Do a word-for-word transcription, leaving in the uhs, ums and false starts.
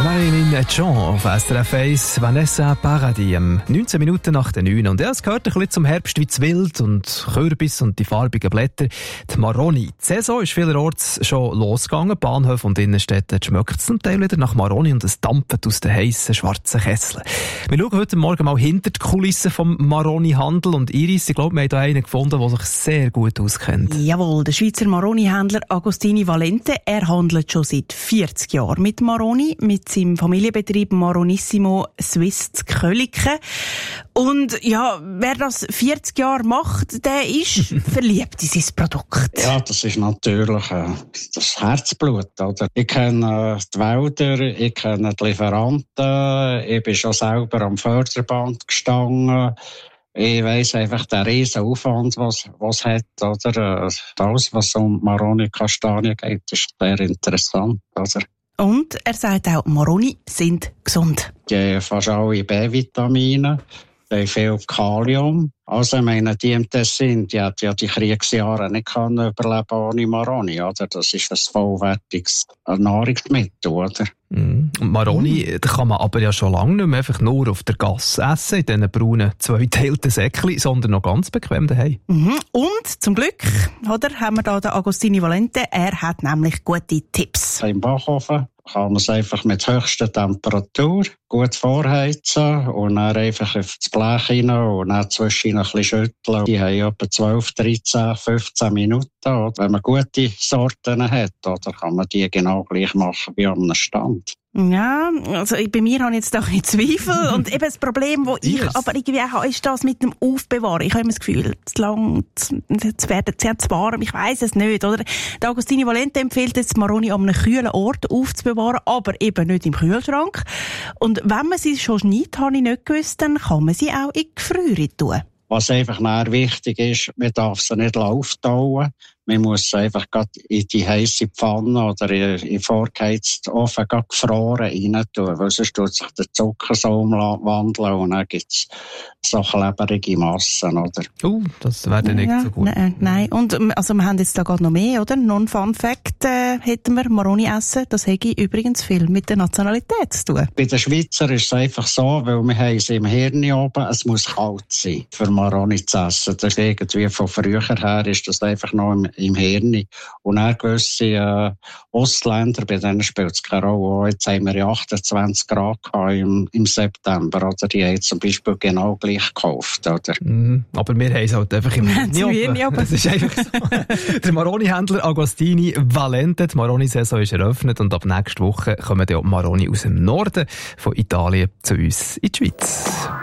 Marilyn John auf S R F eins, Vanessa Paradis, neunzehn Minuten nach der neun. Und ja, es gehört ein bisschen zum Herbst wie das Wild und Kürbis und die farbigen Blätter. Die Maroni. Die Saison ist vielerorts schon losgegangen. Bahnhöfe und Innenstädte schmeckt es zum Teil wieder nach Maroni und es dampft aus den heissen, schwarzen Kesseln. Wir schauen heute Morgen mal hinter die Kulissen vom Maroni-Handel. Und Iris, ich glaube, wir haben da einen gefunden, der sich sehr gut auskennt. Jawohl, der Schweizer Maroni-Händler Agostini Valente, er handelt schon seit vierzig Jahren mit Maroni, mit seinem Familienbetrieb Maronissimo Swiss zu Köliken. Und ja, wer das vierzig Jahre macht, der ist verliebt in sein Produkt. Ja, das ist natürlich äh, das Herzblut. Oder? Ich kenne äh, die Wälder, ich kenne die Lieferanten, ich bin schon selber am Förderband gestanden. Ich weiss einfach den riesen Aufwand, was was hat, oder? Das, was um Maroni-Kastanien geht, ist sehr interessant, oder? Und er sagt auch, Maroni sind gesund. Die haben fast alle B-Vitamine, die haben viel Kalium. Also, ich meine, die im Tessin, die hat ja die Kriegsjahre nicht können überleben ohne Maroni, oder? Das ist ein vollwertiges Nahrungsmittel, oder? Mm. Und Maroni mm. kann man aber ja schon lange nicht mehr einfach nur auf der Gasse essen, in diesen braunen, zweiteilten Säckchen, sondern noch ganz bequem daheim. Mhm. Und zum Glück, oder, haben wir da den Agostini Valente, er hat nämlich gute Tipps. Im Backofen kann man es einfach mit höchster Temperatur gut vorheizen und dann einfach auf das Blech rein und dann zwischen ein bisschen schütteln. Die haben etwa zwölf, dreizehn, fünfzehn Minuten. Oder? Wenn man gute Sorten hat, oder, kann man die genau gleich machen wie am Stand. Ja, also bei mir habe ich jetzt auch keine Zweifel. Und eben das Problem, das ich yes. aber irgendwie habe, ist das mit dem Aufbewahren. Ich habe immer das Gefühl, zu lang, zu, zu werden, zu, zu warm, ich weiss es nicht, oder? Der Agostini Valente empfiehlt jetzt, Maroni an einem kühlen Ort aufzubewahren, aber eben nicht im Kühlschrank. Und wenn man sie schon schneidet, habe ich nicht gewusst, dann kann man sie auch in die Gefriere tun. Was einfach nachher wichtig ist, man darf sie nicht auftauen. Man muss sie einfach in die heisse Pfanne oder in den vorgeheizten Ofen gefroren rein tun, weil sonst tut sich der Zucker so umwandeln und dann gibt es so klebrige Massen, oder? Uh, das wäre dann nicht ja, so gut. Nein, nein. Und also wir haben jetzt da gerade noch mehr, oder? Non-Fun-Fact äh, hätten wir, Maroni essen, das hätte übrigens viel mit der Nationalität zu tun. Bei den Schweizer ist es einfach so, weil wir haben sie im Hirn oben, es muss kalt sein, für Maroni zu essen. Das ist irgendwie von früher her ist das einfach noch im im Hirn. Und dann gewisse äh, Ostländer, bei denen spielt es keine Rolle. Jetzt haben wir ja achtundzwanzig Grad im, im September, oder? Die haben zum Beispiel genau gleich gekauft, oder? Mm, aber wir haben es halt einfach im Hirn. Das ist einfach so. Der Maroni-Händler Agostini Valente, die Maroni-Saison ist eröffnet und ab nächster Woche kommen die Maroni aus dem Norden von Italien zu uns in die Schweiz.